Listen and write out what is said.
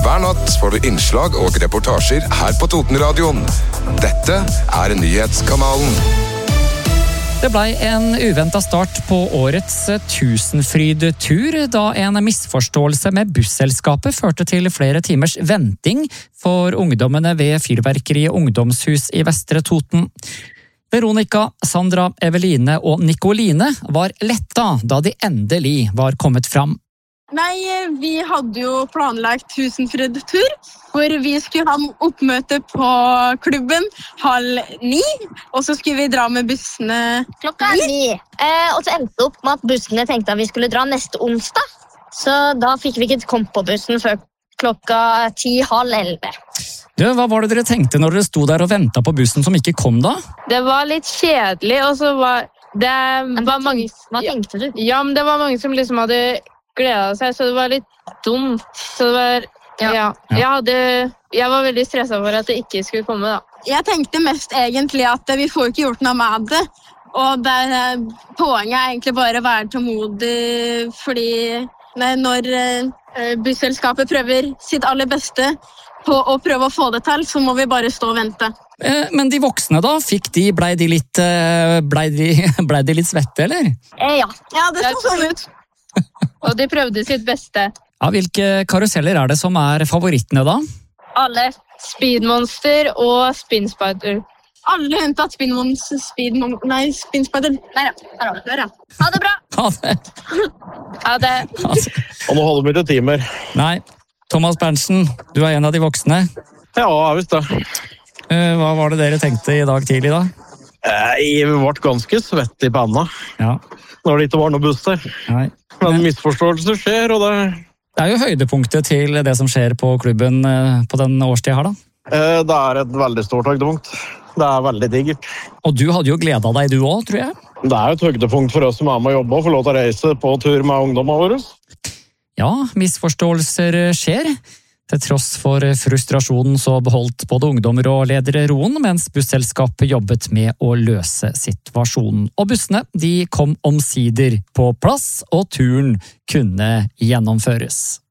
Hver natt får du innslag og reportasjer her på Totenradioen. Dette Nyhetskanalen. Det ble en uventet start på årets Tusenfryd-tur, da en misforståelse med busselskapet førte til flere timers venting for ungdommene ved Fyrverkeriet ungdomshus i Vestre Toten. Veronica, Sandra, Eveline og Nikoline var letta da de endelig var kommet fram. Nei, vi hadde jo planlagt Tusenfryd-tur, hvor vi skulle ha oppmøte på klubben 8:30, og så skulle vi dra med bussene klokka 9. Og så endte det opp med at bussene tenkte at vi skulle dra neste onsdag, så da fikk vi ikke komme på bussen før klokka 10:30. Hva var det dere tenkte når dere sto der og ventet på bussen som ikke kom da? Det var litt kjedelig, og så var det var mange... Hva tenkte du? Ja, men det var mange som liksom hadde gledet seg, så det var litt dumt. Så det var... Ja. Jeg var veldig stresset for at det ikke skulle komme da. Jeg tenkte mest egentlig at vi får ikke gjort noe med det, og poenget egentlig bare å være tålmodig, fordi når busselskapet prøver sitt aller beste på å prøve å få det til, så må vi bare stå og vente. Men de voksne da, ble de litt svette, eller? Ja, det så sånn ut. Og de prøvde sitt beste. Ja, hvilke karuseller er det som er favorittene da? Alle. Speedmonster og Spinspider. Alle unntatt Spinspider. Nei, der ja. Ha det bra! Ha det. Og nå holder vi til timer. Nei, Thomas Berntsen, du er en av de voksne. Ja, visst det. Hva var det dere tenkte i dag tidlig da? Jeg ble ganske svett i panna. Ja. Når det ikke var noe buss der. Nei. Men misforståelser skjer, og det er jo høydepunktet til det som skjer på klubben på den årstiden her da. Det er et veldig stort høydepunkt. Det er veldig digert. Og du hadde jo gledet deg du også, tror jeg. Det er jo et høydepunkt for oss som er med å jobbe og få lov til å reise på tur med ungdommen våre. Ja, misforståelser skjer. Til tross for frustrasjonen så beholdt både ungdommer og ledere roen, mens busselskapet jobbet med å løse situasjonen. Og bussene, de kom omsider på plass, og turen kunne gjennomføres.